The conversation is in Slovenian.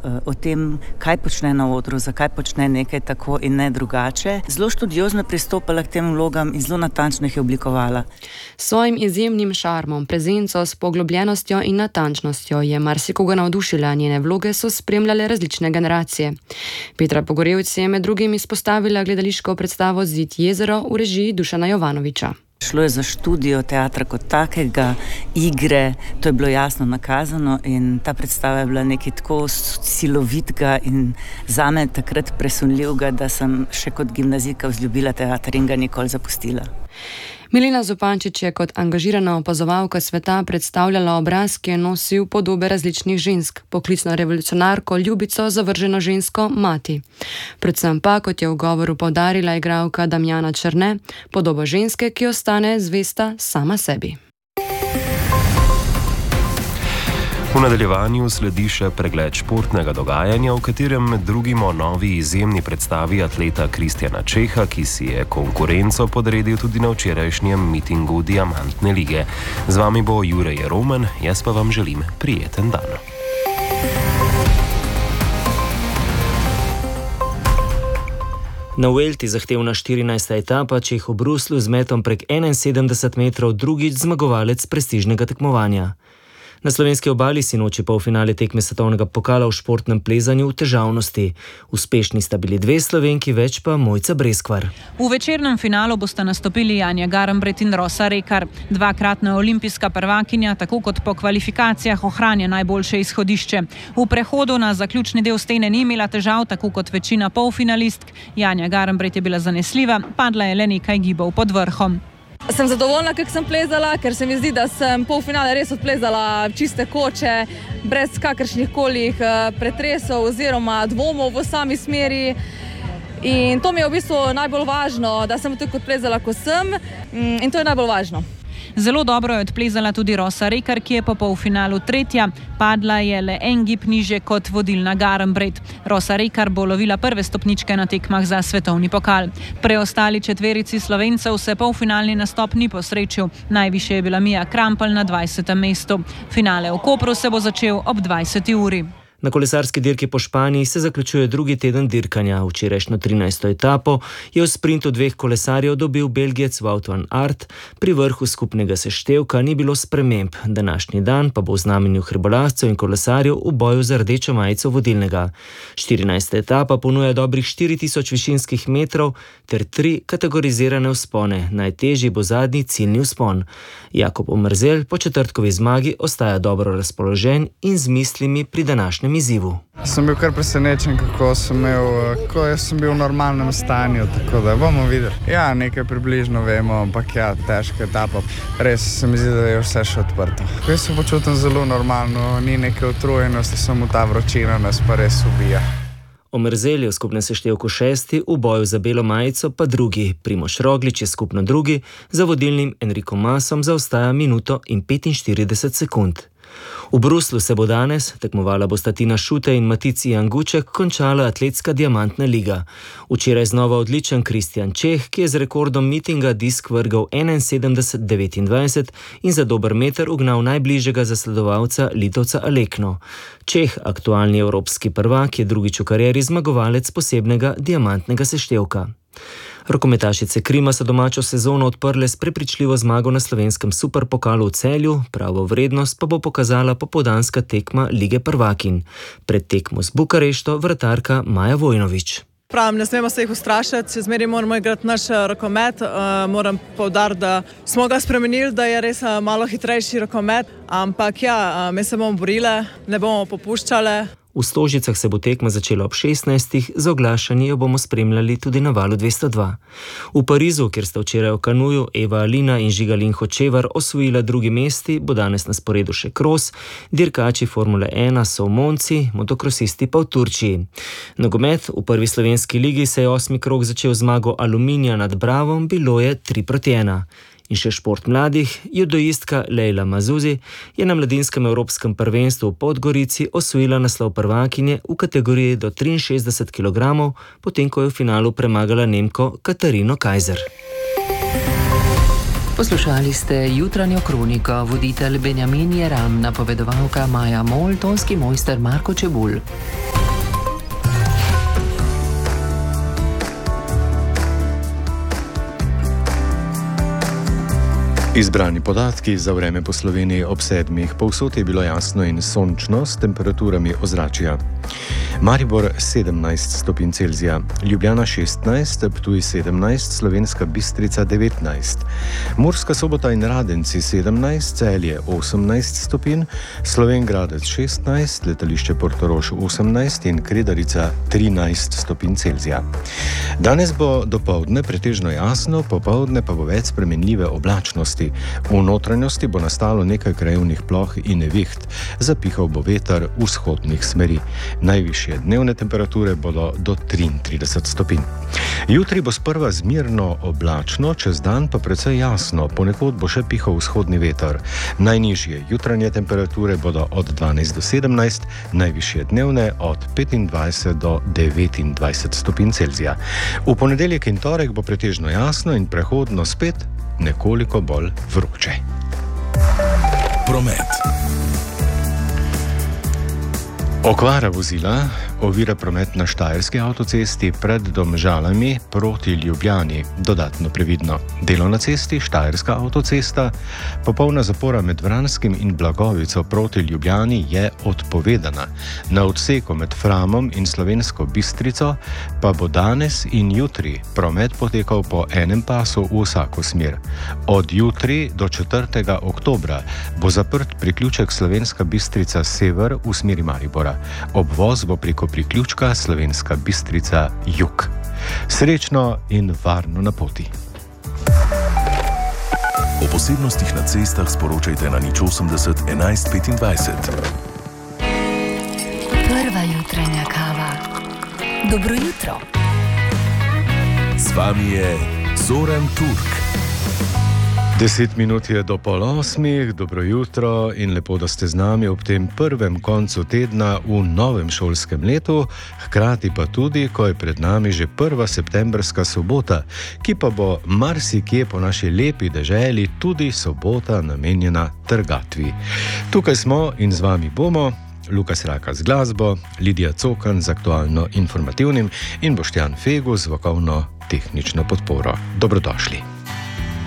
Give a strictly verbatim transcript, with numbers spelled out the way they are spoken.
o tem, kaj počne na odru, zakaj počne nekaj tako in ne drugače. Zelo študiozno pristopala k tem vlogam in zelo natančno jih je oblikovala. S svojim izjemnim šarmom, prezenco, s poglobljenostjo in natančnostjo je marsikoga navdušila, njene vloge so spremljale različne generacije. Petra Pogorevc je med drugim izpostavila gledališko predstavo Zid jezero v režiji Dušana Jovanoviča. Šlo je za študijo teatra kot takega, igre, to je bilo jasno nakazano in ta predstava je bila nekaj tako silovitega in zame takrat presunljivega, da sem še kot gimnazijka vzljubila teater in ga nikoli zapustila. Milena Zupančič je kot angažirana opazovalka sveta predstavljala obraz, ki je nosil podobe različnih žensk, poklicno revolucionarko, ljubico, zavrženo žensko, mati. Predvsem pa, kot je v govoru poudarila igralka Damjana Černe, podoba ženske, ki ostane zvesta sama sebi. V nadaljevanju sledi še pregled športnega dogajanja, v katerem med drugim o novi izjemni predstavi atleta Kristjana Čeha, ki si je konkurenco podredil tudi na včerajšnjem mitingu Diamantne lige. Z vami bo Jure Jeromen, jaz pa vam želim prijeten dan. Na Vuelti zahtevna štirinajsta etapa Čeh v Bruslju z metom prek enainsedemdeset metrov drugič zmagovalec prestižnega tekmovanja. Na slovenski obali sinoči polfinale tekme svetovnega pokala v športnem plezanju v težavnosti. Uspešni sta bili dve Slovenki, več pa Mojca Breskvar. V večernem finalu bosta nastopili Janja Garnbret in Rosa Rekar. Dvakratna olimpijska prvakinja, tako kot po kvalifikacijah, ohranja najboljše izhodišče. V prehodu na zaključni del stene ni imela težav, tako kot večina polfinalistk. Janja Garnbret je bila zanesljiva, padla je le nekaj gibov pod vrhom. Sem zadovoljna, kako sem plezala, ker se mi zdi, da sem polfinale res odplezala čiste koče, brez kakršnih kolih pretresov oziroma dvomov v sami smeri. In to mi je v bistvu najbolj važno, da sem tako odplezala, ko sem, in to je najbolj važno. Zelo dobro je odplezala tudi Rosa Rekar, ki je po polfinalu tretja. Padla je le en gib niže kot vodilna Garnbret. Rosa Rekar bo lovila prve stopničke na tekmah za svetovni pokal. Preostali četverici Slovencev se polfinalni nastop ni posrečil. Najvišje je bila Mija Krampelj na dvajsetem mestu. Finale v Kopru se bo začel ob dvajseti uri. Na kolesarski dirki po Španiji se zaključuje drugi teden dirkanja. Včerajšnjo trinajsto etapo je v sprintu dveh kolesarjev dobil Belgijec Wout van Aert, pri vrhu skupnega seštevka ni bilo sprememb. Današnji dan pa bo v znamenju hribolazcev in kolesarjev v boju za rdečo majico vodilnega. štirinajsta etapa ponuja dobrih štiri tisoč višinskih metrov ter tri kategorizirane vzpone. Najtežji bo zadnji ciljni vzpon. Jakob Omerzel po četrtkovi zmagi ostaja dobro razpoložen in z mislimi pri današnjem izzivu. Sem bil kar presenečen, kako sem imel, ko sem bil v normalnem stanju, tako da bomo videli. Ja, nekaj približno vemo, ampak ja, težka etapa. Res se mi zdi, da je vse še odprto. Jaz se počutim zelo normalno, ni neke utrujenosti, samo ta vročina nas pa res ubija. Omerzel je v skupnem seštevku šesti, v boju za belo majico pa drugi. Primož Roglič je skupno drugi, za vodilnim Enrico Masom zaostaja minuto in petinštirideset sekund. V Bruslju se bo danes, tekmovala bosta Tina Šutej in Matici Janguček, končala atletska Diamantna liga. Včeraj znova odličen Kristjan Čeh, ki je z rekordom mitinga disk vrgal enainsedemdeset devetindvajset in za dober meter ugnal najbližjega zasledovalca Litovca Alekno. Čeh, aktualni evropski prvak, je drugič v karieri zmagovalec posebnega diamantnega seštevka. Rokometašice Krima so domačo sezono odprle s prepričljivo zmago na slovenskem superpokalu v Celju, pravo vrednost pa bo pokazala popoldanska tekma Lige prvakinj. Pred tekmo z Bukarešto vratarka Maja Vojnović. Pravim, ne smemo se jih ustrašiti, zmeraj moramo igrati naš rokomet. Uh, moram poudariti, da smo ga spremenili, da je res uh, malo hitrejši rokomet, ampak ja, uh, mi se bomo borile, ne bomo popuščale. V Stožicah se bo tekma začela ob šestnajstih, za oglašanje jo bomo spremljali tudi na valu dvesto dva. V Parizu, kjer sta včeraj v kanuju Eva Alina in Žigalin Hočevar osvojila drugi mesti, bo danes na sporedu še kros, dirkači Formule ena so v Monci, motokrosisti pa v Turčiji. Nogomet v prvi slovenski ligi se je osmi krog začel zmago Aluminija nad Bravom, bilo je tri proti ena. In še šport mladih, judoistka Lejla Mazuzi je na mladinskem evropskem prvenstvu v Podgorici osvojila naslov prvakinje v kategoriji do triinšestdeset kilogramov, potem ko je v finalu premagala Nemko Katarino Kajzer. Poslušali ste jutranjo kroniko, voditelj Benjamin Jeram, napovedovalka Maja Mol, tonski mojster Marko Čebulj. Izbrani podatki za vreme po Sloveniji ob sedmih. Povsod je bilo jasno in sončno s temperaturami ozračja. Maribor sedemnajst stopinj Celzija, Ljubljana šestnajst, Ptuj sedemnajst, Slovenska Bistrica devetnajst, Murska Sobota in Radenci sedemnajst, Celje osemnajst stopinj, Slovenj Gradec šestnajst, Letališče Portorož osemnajst in Kredarica trinajst stopinj Celzija. Danes bo dopoldne pretežno jasno, popoldne pa bo več spremenljive oblačnosti. V notranjosti bo nastalo nekaj krajevnih ploh in neviht, zapihal bo veter vzhodnih smeri. Najvišje dnevne temperature bodo do triintrideset stopinj. Jutri bo sprva zmirno oblačno, čez dan pa precej jasno, ponekod bo še pihal vzhodni veter. Najnižje jutranje temperature bodo od dvanajst do sedemnajst, najvišje dnevne od petindvajset do devetindvajset stopinj Celzija. V ponedeljek in torek bo pretežno jasno in prehodno spet nekoliko bolj vroče. Promet. Okvara vozila ovira promet na Štajerski avtocesti pred Domžalami proti Ljubljani. Dodatno previdno. Delo na cesti Štajerska avtocesta, popolna zapora med Vranskim in Blagovico proti Ljubljani je odpovedana. Na odseku med Framom in Slovensko Bistrico pa bo danes in jutri promet potekal po enem pasu v vsako smer. Od jutri do četrtega oktobra bo zaprt priključek Slovenska Bistrica sever v smeri Maribora. Obvoz bo preko priključka Slovenska Bistrica jug. Srečno in varno na poti. O posebnostih na cestah sporočajte na nič osemdeset enajst petindvajset. Prva jutranja kava. Dobro jutro. Z vami je Zoran Turk. Deset minut je do pol osmih, dobro jutro in lepo, da ste z nami ob tem prvem koncu tedna v novem šolskem letu, hkrati pa tudi, ko je pred nami že prva septembrska sobota, ki pa bo marsikje po naši lepi deželi tudi sobota namenjena trgatvi. Tukaj smo in z vami bomo Lukas Raka z glasbo, Lidija Cokan z aktualno informativnim in Boštjan Fegu z vokalno tehnično podporo. Dobrodošli.